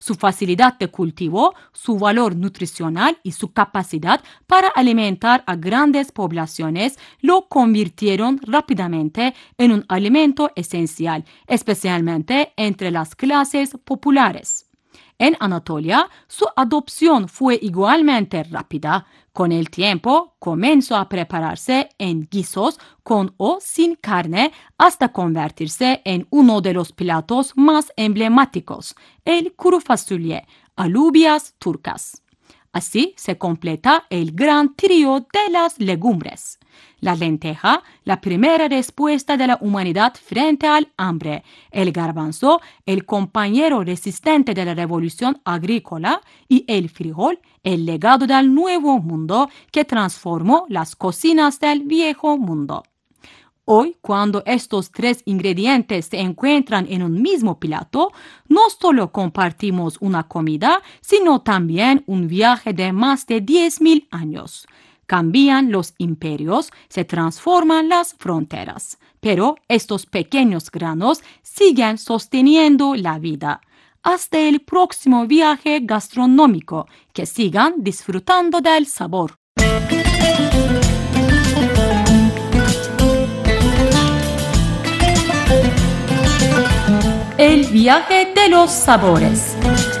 Su facilidad de cultivo, su valor nutricional y su capacidad para alimentar a grandes poblaciones lo convirtieron rápidamente en un alimento esencial, especialmente entre las clases populares. En Anatolia, su adopción fue igualmente rápida. Con el tiempo, comenzó a prepararse en guisos con o sin carne hasta convertirse en uno de los platos más emblemáticos, el kuru fasulye, alubias turcas. Así se completa el gran trío de las legumbres. La lenteja, la primera respuesta de la humanidad frente al hambre. El garbanzo, el compañero resistente de la revolución agrícola. Y el frijol, el legado del nuevo mundo que transformó las cocinas del viejo mundo. Hoy, cuando estos tres ingredientes se encuentran en un mismo plato, no solo compartimos una comida, sino también un viaje de más de 10.000 años. Cambian los imperios, se transforman las fronteras, pero estos pequeños granos siguen sosteniendo la vida. Hasta el próximo viaje gastronómico, que sigan disfrutando del sabor. El viaje de los sabores.